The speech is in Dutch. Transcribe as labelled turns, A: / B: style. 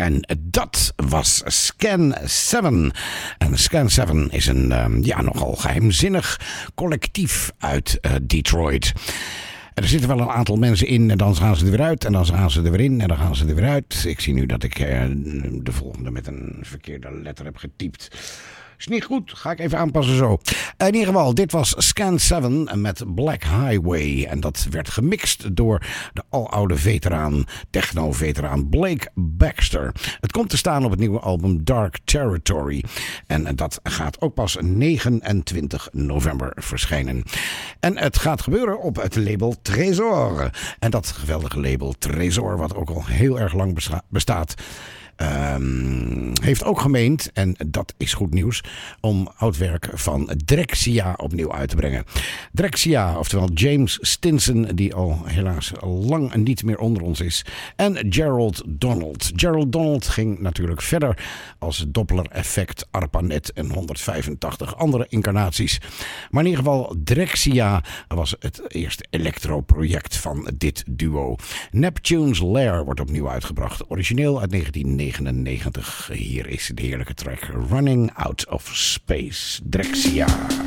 A: En dat was Scan 7. En Scan 7 is een nogal geheimzinnig collectief uit Detroit. Er zitten wel een aantal mensen in en dan gaan ze er weer uit en dan gaan ze er weer in en dan gaan ze er weer uit. Ik zie nu dat ik de volgende met een verkeerde letter heb getypt. Is niet goed, ga ik even aanpassen zo. In ieder geval, dit was Scan 7 met Black Highway. En dat werd gemixt door de aloude techno-veteraan Blake Baxter. Het komt te staan op het nieuwe album Dark Territory. En dat gaat ook pas 29 november verschijnen. En het gaat gebeuren op het label Tresor. En dat geweldige label Tresor, wat ook al heel erg lang bestaat, heeft ook gemeend, en dat is goed nieuws, om oud werk van Drexciya opnieuw uit te brengen. Drexciya, oftewel James Stinson, die al helaas lang niet meer onder ons is, en Gerald Donald. Gerald Donald ging natuurlijk verder als Doppler-effect, ARPANET en 185 andere incarnaties. Maar in ieder geval, Drexciya was het eerste electro-project van dit duo. Neptune's Lair wordt opnieuw uitgebracht, origineel uit 1999. Hier is de heerlijke track Running Out of Space, Drexciya.